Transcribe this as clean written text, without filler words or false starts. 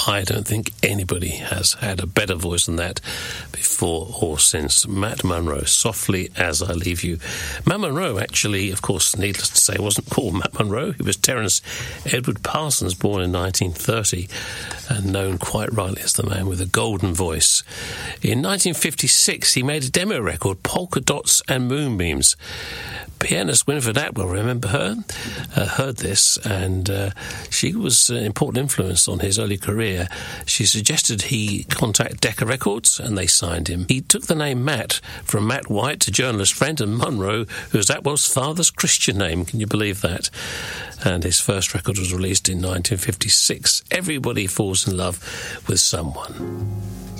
I don't think anybody has had a better voice than that before or since. Matt Monro, Softly As I Leave You. Matt Monro, actually, of course, needless to say, wasn't called Matt Monro. He was Terence Edward Parsons, born in 1930, and known quite rightly as the man with a golden voice. In 1956, he made a demo record, Polka Dots and Moonbeams. Pianist Winifred Atwell, remember her? Heard this, and she was an important influence on his early career. She suggested he contact Decca Records, and they signed him. He took the name Matt from Matt White, a journalist friend, and Monro, who was Atwell's father's Christian name. Can you believe that? And his first record was released in 1956. Everybody falls in love with someone.